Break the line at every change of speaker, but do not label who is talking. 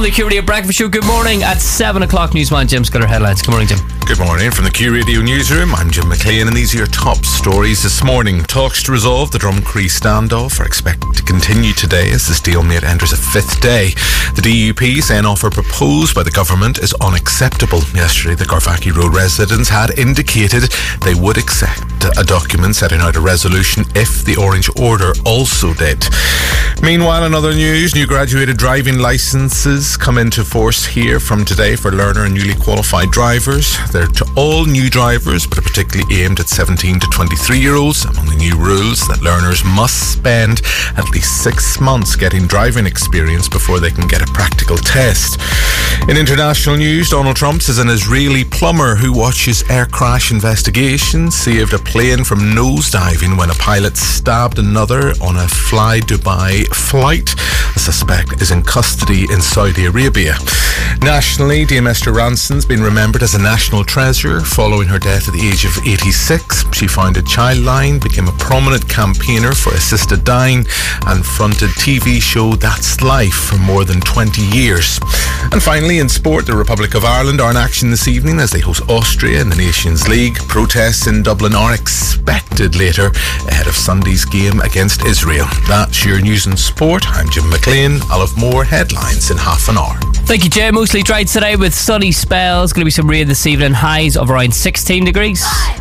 The Q Radio Breakfast Show. Good morning. At 7 o'clock, Newsman Jim's got our headlines. Good morning, Jim.
Good morning. From the Q Radio Newsroom, I'm Jim McLean, and these are your top stories this morning. Talks to resolve the Drumcree standoff are expected to continue today as the stalemate enters a fifth day. The DUP say an offer proposed by the government is unacceptable. Yesterday, the Garvaki Road residents had indicated they would accept a document setting out a resolution if the Orange Order also did. Meanwhile, in other news, new graduated driving licences come into force here from today for learner and newly qualified drivers. They're to all new drivers, but are particularly aimed at 17 to 23-year-olds. Among the new rules, that learners must spend at least 6 months getting driving experience before they can get a practical test. In international news, Donald Trump says an Israeli plumber who watches air crash investigations saved a plane from nosediving when a pilot stabbed another on a Fly Dubai flight. The suspect is in custody in Saudi Arabia. Nationally, Dame Esther Ranson's been remembered as a national treasure following her death at the age of 86. She founded Childline, became a prominent campaigner for assisted dying, and fronted TV show That's Life for more than 20 years. And finally, in sport, the Republic of Ireland are in action this evening as they host Austria in the Nations League. Protests in Dublin are expected later ahead of Sunday's game against Israel. That's your news and sport. I'm Jim McLean. I'll have more headlines in half an hour.
Thank you, Jay. Mostly dry today with sunny spells. Going to be some rain this evening. Highs of around 16 degrees.